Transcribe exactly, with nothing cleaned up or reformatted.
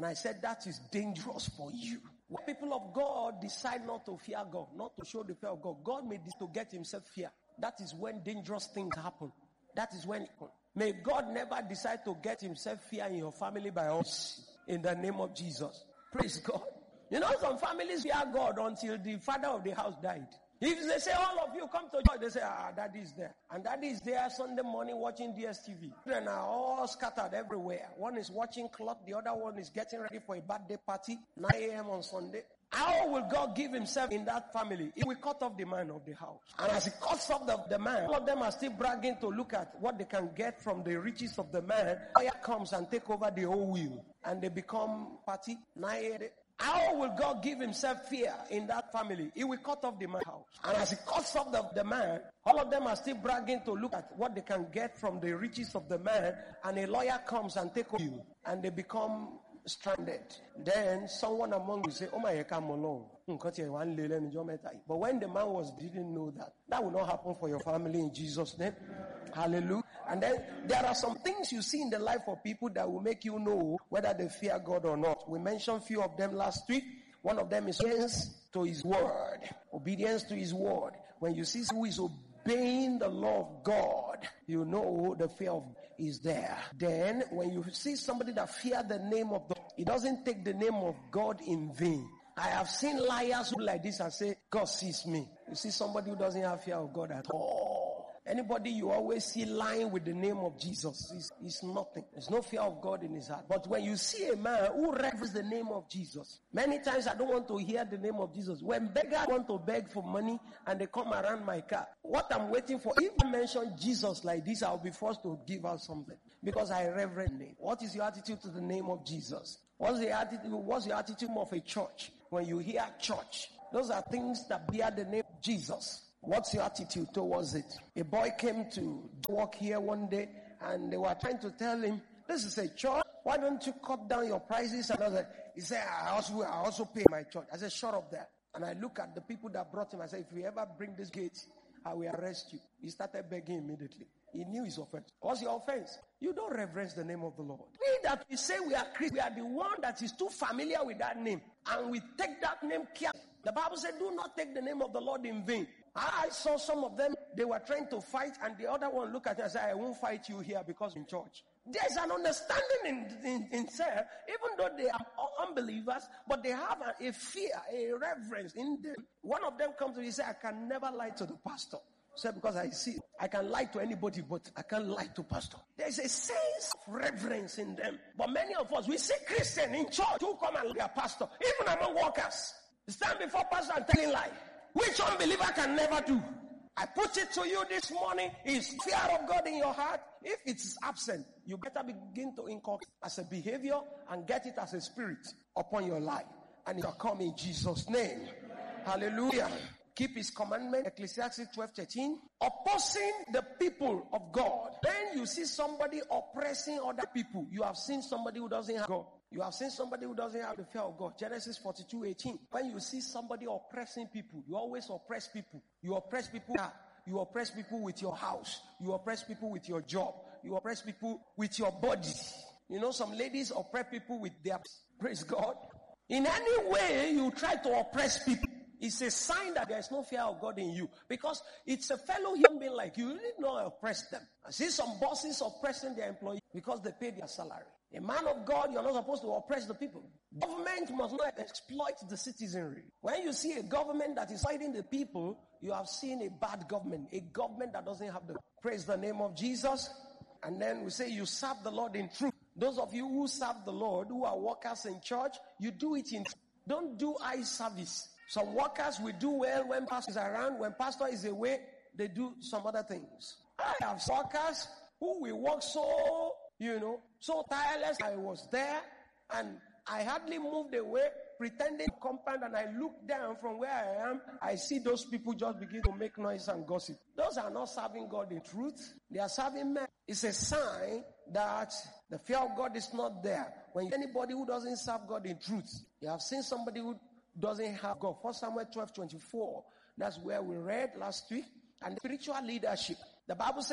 And I said, that is dangerous for you. When people of God decide not to fear God, not to show the fear of God, God made this to get himself fear. That is when dangerous things happen. That is when, may God never decide to get himself fear in your family by us. In the name of Jesus. Praise God. You know, some families fear God until the father of the house died. If they say, all of you come to church, they say, ah, daddy is there. And daddy is there Sunday morning watching D S T V. Children are all scattered everywhere. One is watching clock, the other one is getting ready for a birthday party, nine a.m. on Sunday. How will God give himself in that family? He will cut off the man of the house. And as he cuts off the, the man, all of them are still bragging to look at what they can get from the riches of the man. Fire comes and take over the whole wheel. And they become party, nine a.m. How will God give himself fear in that family? He will cut off the man's house. And as he cuts off the, the man, all of them are still bragging to look at what they can get from the riches of the man. And a lawyer comes and takes over you. And they become stranded. Then someone among you say, oh my, come along. But when the man was, didn't know that. That will not happen for your family in Jesus' name. Hallelujah. And then there are some things you see in the life of people that will make you know whether they fear God or not. We mentioned a few of them last week. One of them is obedience to his word. Obedience to his word. When you see who is obeying the law of God, you know the fear of God is there. Then when you see somebody that fear the name of God, he doesn't take the name of God in vain. I have seen liars who like this and say, God sees me. You see somebody who doesn't have fear of God at all. Anybody you always see lying with the name of Jesus is, is nothing. There's no fear of God in his heart. But when you see a man who reverence the name of Jesus, many times I don't want to hear the name of Jesus. When beggars want to beg for money and they come around my car, what I'm waiting for, if I mention Jesus like this, I'll be forced to give out something. Because I reverence the name. What is your attitude to the name of Jesus? What's the attitude, what's the attitude of a church? When you hear church, those are things that bear the name of Jesus. What's your attitude towards it? A boy came to work here one day and they were trying to tell him, this is a church. Why don't you cut down your prices? And I was like, he said, I also, I also pay my church. I said, shut up there. And I look at the people that brought him. I said, if you ever bring this gate, I will arrest you. He started begging immediately. He knew his offense. What's your offense? You don't reverence the name of the Lord. We that we say we are Christians, we are the one that is too familiar with that name. And we take that name carefully. The Bible said, do not take the name of the Lord in vain. I saw some of them, they were trying to fight, and the other one looked at me and said, I won't fight you here because in church. There's an understanding in, in, in there, even though they are unbelievers, but they have a, a fear, a reverence in them. One of them comes to me and says, I can never lie to the pastor. Said because I see, I can lie to anybody, but I can't lie to pastor. There's a sense of reverence in them. But many of us, we see Christian in church who come and be a pastor, even among workers. Stand before pastor and telling lie, which unbeliever can never do. I put it to you this morning, is fear of God in your heart? If it is absent, you better begin to inculcate as a behavior and get it as a spirit upon your life. And it shall come in Jesus' name. Hallelujah. Keep his commandment, Ecclesiastes twelve thirteen. Opposing the people of God. When you see somebody oppressing other people, you have seen somebody who doesn't have God. You have seen somebody who doesn't have the fear of God. Genesis forty-two eighteen. When you see somebody oppressing people, you always oppress people. You oppress people. You oppress people with your house. You oppress people with your job. You oppress people with your body. You know, some ladies oppress people with their, praise God. In any way you try to oppress people, it's a sign that there is no fear of God in you. Because it's a fellow human being like you. You need not oppress them. I see some bosses oppressing their employees because they pay their salary. A man of God, you're not supposed to oppress the people. Government must not exploit the citizenry. When you see a government that is fighting the people, you have seen a bad government. A government that doesn't have the praise the name of Jesus. And then we say you serve the Lord in truth. Those of you who serve the Lord, who are workers in church, you do it in truth. Don't do eye service. Some workers will do well when pastor is around. When pastor is away, they do some other things. I have workers who will work so, you know, so tireless. I was there and I hardly moved away, pretending to compound, and I look down from where I am. I see those people just begin to make noise and gossip. Those are not serving God in truth. They are serving men. It's a sign that the fear of God is not there. When anybody who doesn't serve God in truth, you have seen somebody who doesn't have God. First Samuel twelve twenty-four. That's where we read last week. And spiritual leadership. The Bible says